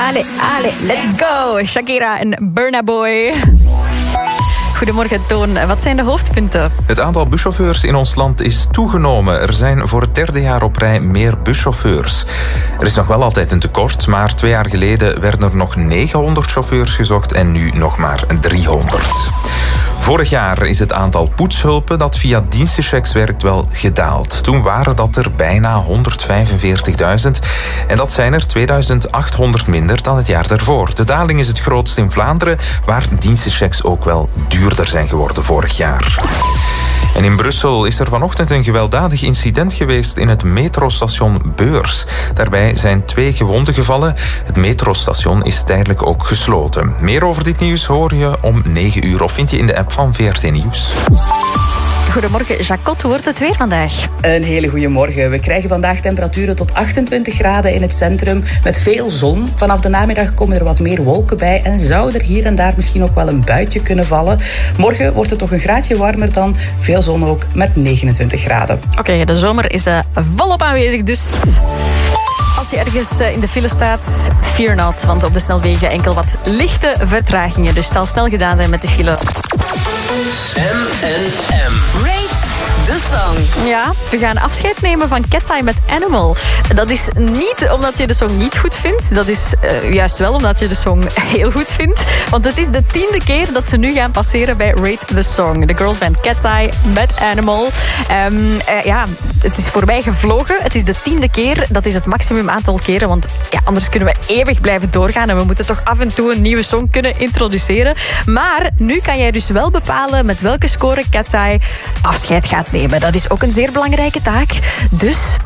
Ale, let's go. Shakira en Burna Boy. Goedemorgen, Toon. Wat zijn de hoofdpunten? Het aantal buschauffeurs in ons land is toegenomen. Er zijn voor het derde jaar op rij meer buschauffeurs. Er is nog wel altijd een tekort, maar 2 jaar geleden werden er nog 900 chauffeurs gezocht en nu nog maar 300. Vorig jaar is het aantal poetshulpen dat via dienstenchecks werkt wel gedaald. Toen waren dat er bijna 145.000 en dat zijn er 2.800 minder dan het jaar daarvoor. De daling is het grootst in Vlaanderen, waar dienstenchecks ook wel duurder zijn geworden vorig jaar. En in Brussel is er vanochtend een gewelddadig incident geweest in het metrostation Beurs. Daarbij zijn 2 gewonden gevallen. Het metrostation is tijdelijk ook gesloten. Meer over dit nieuws hoor je om 9 uur of vind je in de app van VRT Nieuws. Goedemorgen, Jacot. Hoe wordt het weer vandaag? Een hele goede morgen. We krijgen vandaag temperaturen tot 28 graden in het centrum met veel zon. Vanaf de namiddag komen er wat meer wolken bij en zou er hier en daar misschien ook wel een buitje kunnen vallen. Morgen wordt het toch een graadje warmer dan. Veel zon ook met 29 graden. Oké, de zomer is volop aanwezig, dus als je ergens in de file staat, fear not, want op de snelwegen enkel wat lichte vertragingen. Dus het zal snel gedaan zijn met de file. M&M. Rate the song. Ja, we gaan afscheid nemen van Cat's Eye met Animal. Dat is niet omdat je de song niet goed vindt. Dat is juist wel omdat je de song heel goed vindt. Want het is de 10e keer dat ze nu gaan passeren bij Rate the Song. De girlsband Cat's Eye met Animal. Ja, het is voorbij gevlogen. Het is de 10e keer. Dat is het maximum aantal keren. Want ja, anders kunnen we eeuwig blijven doorgaan. En we moeten toch af en toe een nieuwe song kunnen introduceren. Maar nu kan jij dus wel bepalen met welke score Cat's Eye afscheid gaat nemen. Dat is ook een zeer belangrijke taak. Dus